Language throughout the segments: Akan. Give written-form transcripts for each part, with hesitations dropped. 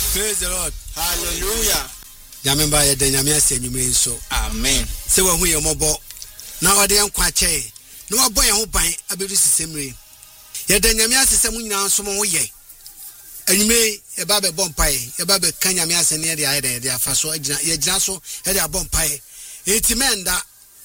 Praise the Lord. Hallelujah. Yamemba ya denyame asenyume nso. Amen. Se wa hu ye mobo na ode yankwa che. Na wa boy ho ban abedu sisemre. Ya denyame asesem nyina nso mo ye. Anyume e ba be bompae, e ba be kanyame asene de ayede de afaso agina ye gina so e de abompae. Enti menda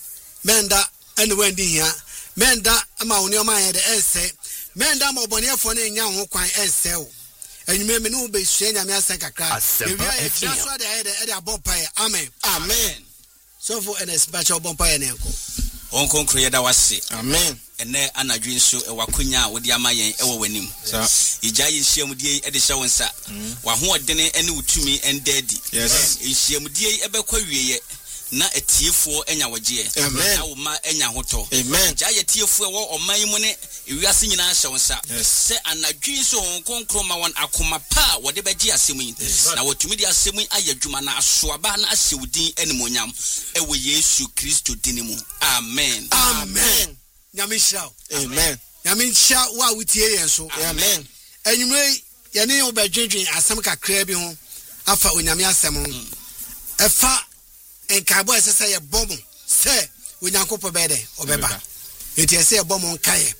ene wendi hia. Menda ama woni o ma ye de ense. Menda ma obonefo na enya ho kwan ense o. Anyume me no be sua nyame asen kakra. E gina so de ayede de abompae. Amen. Amen. So for an special bompae na enko. Onkonkro yeda wase. Amen. Ene anadwe nso ewakonya wodi amayen ewo wanim. Ija yehyiamudie ede hye wonsa. Wa ho odene ene utumi endadi. Yes. Yehyiamudie ebekwa wieye na etiefo enya wagye. Na wo ma enya hoto. Amen. Ija yetiefo ewo oman mu ne ewiase nyina hye wonsa. Se anadwe nso onkonkro ma won akoma pa wode begye asemu yi. Na wotumi di asemu ayadwuma na asoaba na ahyewudin enimonyam ewo Yesu Kristo dinimu. Amen. Amen. Nyamisha. Amen. Nyamisha wa wutie yenso. Amen. Enyumre yene obedwedwen asem kakra bi ho afa onyame asem ho. Efa enkabo esese ye bomu se onyankopɔ bede obeba. Enti ese ye bomu nkaye.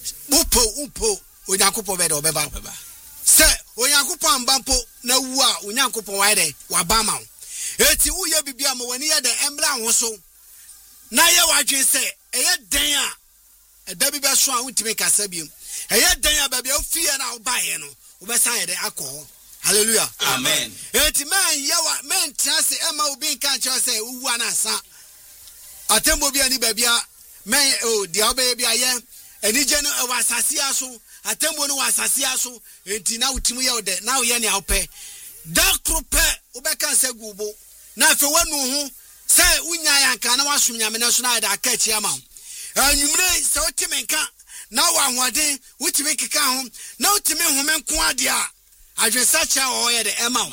Upo onyankopɔ bede obeba. Se onyankopɔ ambampo na wu a onyankopɔ waide wabama. Eti uye bibia mo wani ye de embra ho so. Na ye wadwen se eye den a edabi be so a untime kasa biom eye den a ba bia ofie na obaye no obesan ye de akọ. Hallelujah. Amen. Eti man yawa men trase ema obi nka cho se uwu anasa atembo bia ni ba bia men o dia obe bia ye enije no wasase aso atembo no wasase aso enti na utimu ye de na ye ne awpe da krope obeka se gubo na afi wanu hu se unya yanka na wasum nyame na so na da akachi ama anyumre se otime nka na wa hoden utime keka ho na utime home nko ade a adwensacha o ye de ema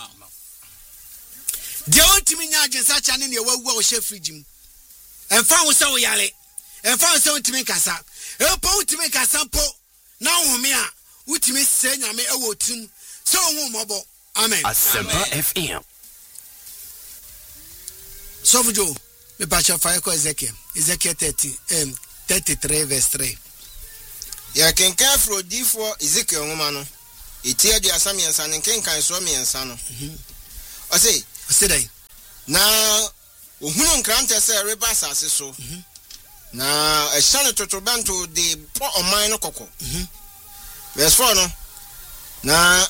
de utime nya adwensacha ne ne wawu a o hye frigim emfa ho se o yale emfa ho se utime kasa epo utime kasa po na home a utime se nyame ewo tim se ohun mobo. Amen. Asempa FM. Sofujo, me pacha fire ko Ezekiel 33 verse 3. Ya kenka fro difo Ezekiel ngoma no. Etia di asam yensa ne kenkan so miensa no. Ose dai. Na ohunu nkrante se reba asase so. Na ehane totobanto de po oman no kokko. Verse 4 no. Na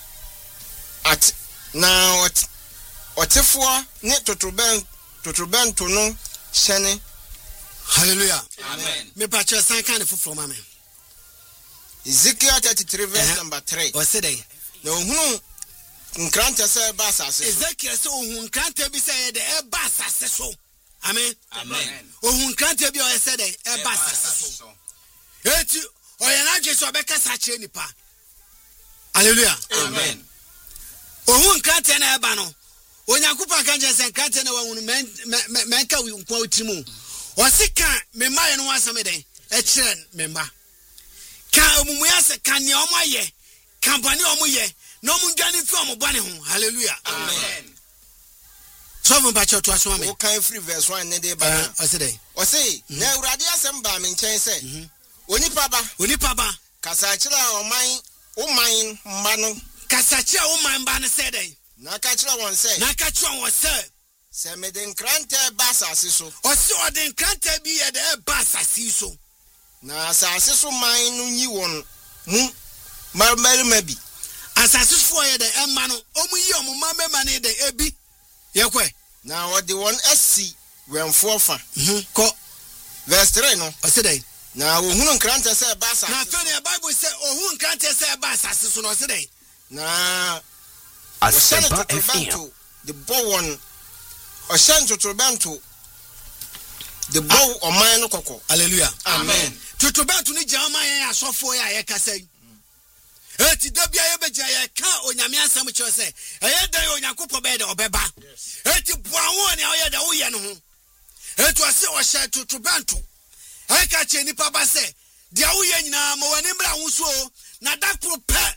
otefo ne totobanto no shene. Hallelujah. Amen. Me pacha san kan fufuro ma me. Ezekiel 33 verse number 3. Ose dai. Na ohunu nkrante se ba asase. Ezekiel se ohun nkrante bi se ye de e ba asase so. Amen. Amen. Ohun nkrante bi o ye se de e ba asase so. Eti oye na je so obekasa kire nipa. Hallelujah. Amen. Ohun nkrante na e ba no. Onyakupa kan je se nkrante na wahunu menka nkwa otimu. Osika me maye no asame den e kire me ma. Ka omumuya se kan ne omoye kampani omoye no mundwane fi omobane ho. Hallelujah. Amen. So from bacho to asome O kan free verse 1 ne dey ba. Ose na Awurade asem ba me nchen se onipa ba kasa kire oman mba no kasa kire oman mba no se den na ka kire won se se me den krante ba asase so ose odin krante bi ye de ba asase so na asase so man no nyi won mu marmarima bi asase fo ye de emma no omuyi omumama ne de ebi yekwe na odi won asi wenfo fa ko verse 3 no ose den na ohunu nkrante se ba asase na fe ne Bible say ohun nkrante se ba asase so no ose den na Asempa FM. the bow one Oshan totobanto the bow oman no kokko. Hallelujah. Amen. Totobanto ni jama yen asofo ya ye kasai. Eti dabia ye beja ye ka onyame asam cho se eye dan onyankopɔ be de obeba. Eti boawo ne oye da wo ye no ho. Eti ose ohye totobanto eka che nipa ba se dia wo ye nyina ma wani mra wo so na dakro pe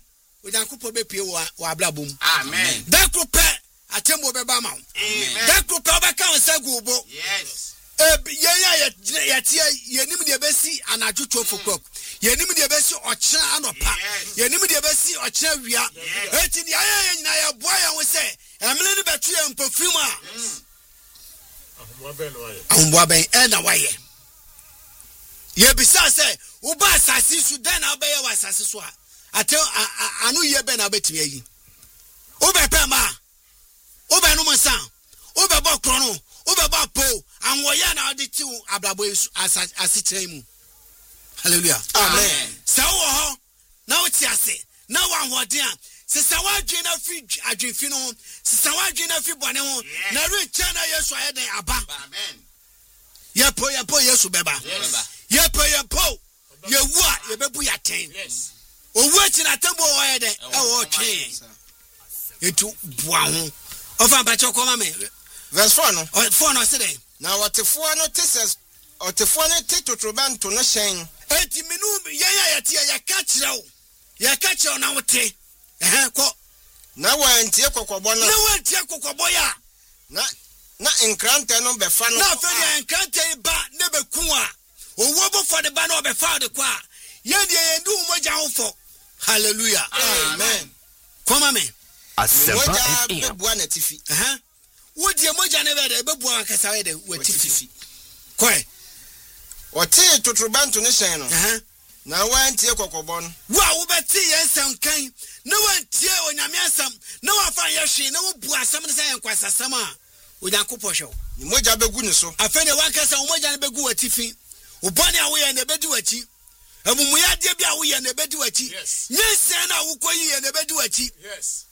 onyankopɔ be pie wa ablabom. Amen. Da kropɛ atembo be ba ma. Amen. Da kropɛ obeka onsa gubo. Yes. Yetia yenim de besi anadwo 12 o'clock. Yenim de besi ochira anopa. Yenim de besi ochira wia. Eti ni aya nyina ya boa ya wo se emle ne betu ya mpofim a. Ahomboa ben na waye. Ye bisa se wo ba asase su den na obeye wa asase so a. Ate anu ye ben na betimi ayi. Wo be pema. Wo be no monsan. Wo be bo krono. Wo be ba po. Anwoya na odi ti ablabo asitre mu. Hallelujah. Amen. Sa wo ho na wo ti ase. Na wa hode a. Se sa wa dwe na fi adwenfi no. Se sa wa dwe na fi bone ho. Na re cha na Yesu ayeden aba. Amen. Ye po Yesu beba. Ye po ye wu a ye bebu ya ten. Yes. Owu ati na tembo wo ayeden e wo twe. Etu bua ho. Ofa ba che koma me. Verse 4 no. 4 no say dey. Na watefo no teses otefo no tetotrobanto no hyen. Eti minu ye tie ye ka kire wo. Ye ka kire na wote. Ko. Na wantie kokobɔ no. Na wantie kokobɔ ya. Na enkrante no be fa no. Na fe de enkrante ba ne be ku a. Owo bo for the ba no be fa de kwa. Ye de ye ndu moja ho fo. Hallelujah. Amen. Koma me. Asempa FM. Bebua na tifi. Wo die moja ne be de bebua akasa we de watifi. Koi. Ote totrobanto no hyen no. Na wantie kokobɔ no. Wa wo beti yensam kan. Na wantie onyame asam. Na wa fa yehwe na wo bu asam ne say enkwasasam a. Onyankopɔ hwe. Ni moja begu ni so. Afene wankasa wo moja ne begu watifi. Wo bone a wo ye ne bedi wachi. Amumuya de bia wo ye ne bedi wachi. Nyensen na wo koyi ye ne bedi wachi. Yes.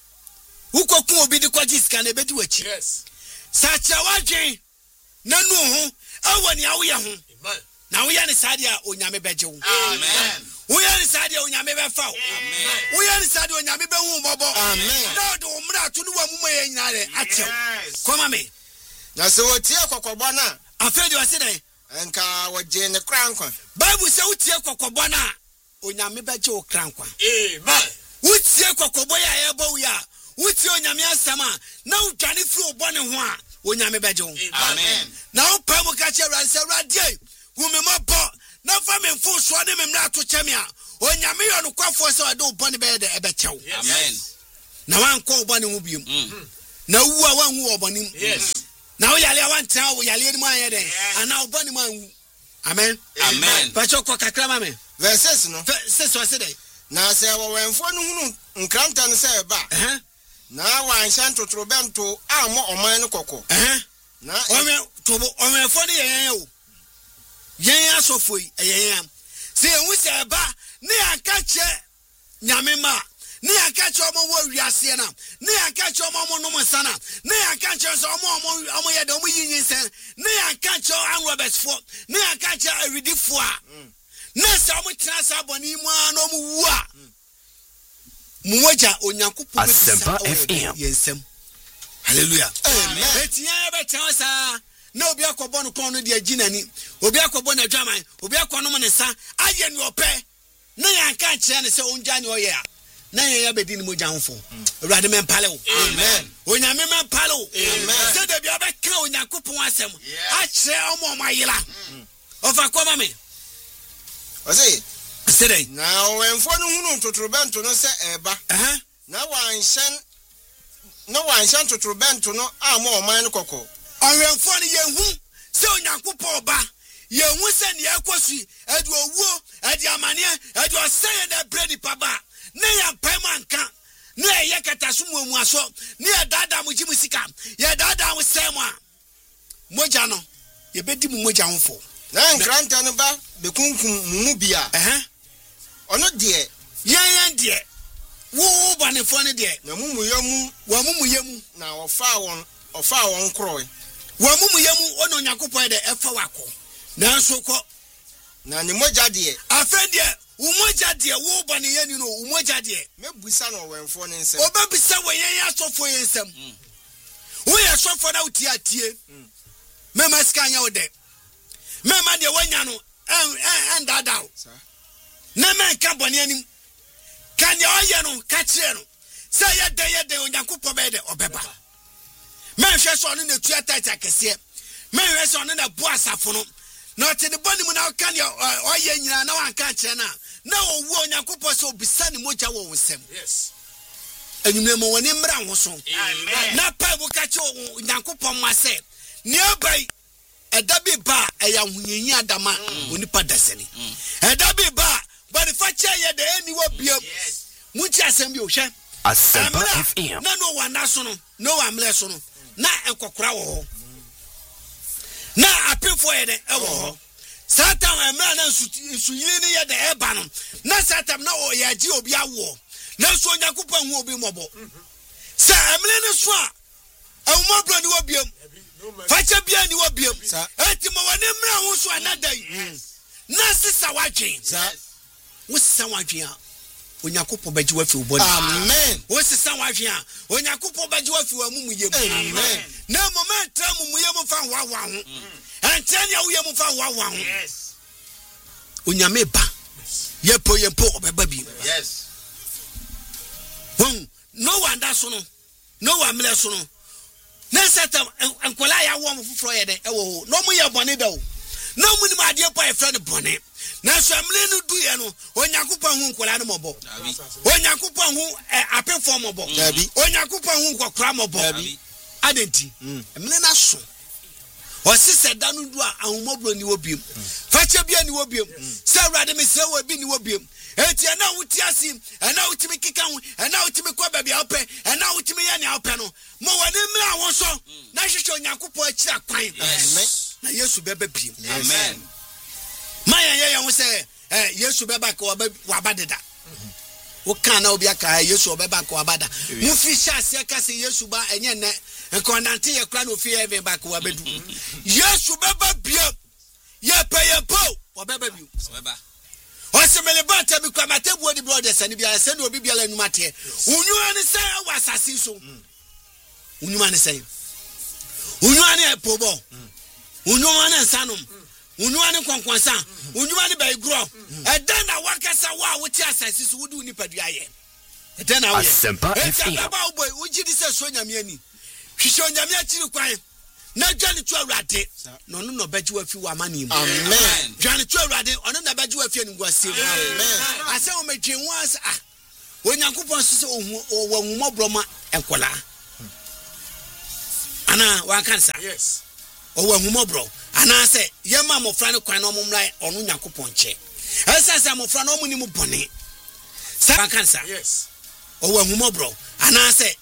Wo kokun obi di kwaji sika ne bedi wachi. Yes. Sacha wadwen na nu ho awani a wo ye ho. Amen. Na wo ye ne sade a onyame beje wo. Amen. Wo ye ne sade a onyame befa wo. Amen. Wo ye ne sade a onyame behu mobo. Amen. Na do umra to no wa mumma ye nyare achew. Koma me. Na se wotie kokobɔ na. Afedi wase dai. Enka woje ne krankwa. Bible say wotie kokobɔ na onyame beje wo krankwa. Amen. Wotie kokobɔ ya yebo wo ya. Wotie onyame asama na udwane firi obone ho a onyame beje wo. Amen. Na wo pa mu ka che ranse radie humemabo na fa me mfo so ne memra to cheme a onyame yo no kwafo se ode obone be de ebechew. Amen. Na wan ko obone ho biem. Na wu a wan hu obone. Yes. Na wo yale wan tan wo yale ni mu ayede ana obone mu anwu. Amen. Amen. Pacho ko kakra ma me. Verse 6 no. Se so se dey. Na se wo wenfo no hunu nkranta no se ba. Na wan hyan totrobento amo oman no kokko. Na onwefo ne yen o. Yen asofoi yen. Se enwu se ba ne aka che nyame ma. Ne aka che omo wo wiase na. Ne aka che omo no monsana. Ne aka che so omo ye de omo yin sen. Ne aka che an Roberts fo. Ne aka che awidifo a. Ne se omo tena sa boni mu an omo wu a. Mumoja onyankopɔ Asempa FM. Yensem. Hallelujah. Amen. Etia be chansa na obi akɔbɔ no kon no de aginani. Obi akɔbɔ na dwaman, obi akɔnom ne sa, aye ne opɛ. Na yanka kyerɛ ne sɛ onja ne oyɛ a. Na yɛ abedi ne mogya honfo. Awurade mempale wo. Amen. Onyame mempale wo. Amen. Sɛ da bia bɛka onyankopɔn asɛm. Akyerɛ ɔmo ɔmayela. Ɔfa kɔma me. Ose Sɛdɛn. na wenfo no hunu totrobento no se eba. Na wanhyan totrobento no amo oman no kokko. Ɔwɛmfo no yehu sɛ onyankopɔn ɔba. Yehu sɛ ne yakɔsu ade owuo, ade amane, ade ɔsɛyɛ na bredi paba. Na ya pɛm anka. Na ɛyɛ kataso mu aso. Na ya dada mu jimu sika. Ya dada mu sɛm a. Mogya no. Yebedi mu mogya honfo. Na nkranta no ba bekunkum mu bia. Ono de Yan de. Wo banefo ne de. na mumuyam Wa mumuyam. na ofa won kroi. Wa mumuyam ono nyakopɔ de ɛfa wako. Nanso kɔ. Na ne moja de Afɛdeɛ umogya de wo bane yani no umogya de. mebusa no wenfo ne nsem. Obabisa wo yen asofo yensam. Wo ye sofo na uti atie. Mema ska nya wo de. Mema de wanya no en dadaw. Na men ka bone anim. kanya oye no ka kire no say yede onyankopɔ be de obeba man hwe so no na tu atata kese man hwe so no na bu asafo no na ɔte ne bɔne mu na ɔka ne ɔyɛ nyina na wanka kyerɛ na ɔwu onyankopɔ sɛ obisa ne mogya wɔ wo nsɛm yes anyumle mo woni mmra ho so na pa bu ka kyerɛ onyankopɔ ma sɛ ne abai ɛda bi ba ɛyɛ ahunyenyi adama onipa dasani ɛda bi ba bɔne fa kyɛ yɛ de ani wɔ biam mu kyɛ asɛm bi o hwɛ Asempa FM na no wana so no no amle so no na enkokora wo ho na apefo ye de e wo ho satan amra na nsuyini ne ye de e ba no na satan na o ya ji obi awo na so onyakopa hu obi mobo sa amle ne so a awumobro ni wobiam facha bia ni wobiam enti mo wani mra ho so anadai na sisa wadwen wo sisa wadwen a onyakopo baji wa fi ubodi amen wo sisa wadwen a onyakopo baji wa fi wa mumuyem amen na moment tra mumuyem fa wa ho antenia wo yem fa wa ho yes onyame ba yepo obeba bi yes no wanda so no wa mle so no na seta enkola ya wo mfufro ye de e wo no mu ye bone da o no mu ni ma de pa e friend bone na so amle no du ye no onyakopa hu nkola no mobo onyakopa hu apefo mobo onyakopa hu nkokra mobo adenti amle na so o sise da no du a ahumobro ni wobiem fache bia ni wobiem se awrade me se wo bi ni wobiem enti na wuti asi na wutimi kika hu na wutimi kwa bia ope na wutimi ya ni ope no mo wani mra won so na hwehwe onyakopa akira kwan amen na Yesu beba biem amen maya ye hu se Yesu beba ka wabadeda wo kan na obi aka Yesu beba ka wabada mu fi hyase ka se Yesu ba enye ne nkonante ye kra no fi heaven ba ka wabedu Yesu beba biem ye payepo wabeba biem wabeba osemele banta bi kwa matebu odi brothers ani bia se no obi bia la nwuma te unyu ani se wa asase so unyu ani se unyu ani epobo unyu ani nsanom unyu ani kwankwansa unyu ani baigro eda na wakasa wa wuti asase so wudi unipadua ye eda na wo Asempa FM ba boy ujidi se so nyame ani hwehwe nyame akiri kwan na dwane tu awrade no no beji wa fi wa mani mu amen dwane tu awrade ono na beji wa fi anguase amen ase o medwen was onyankopon so o wahumobro enkola ana wa kansa yes o wahumobro ana se yema mofra ne kwan no momla ono nyankopon che esa mofra no mu ni mu bone sa kansa yes o wahumobro ana se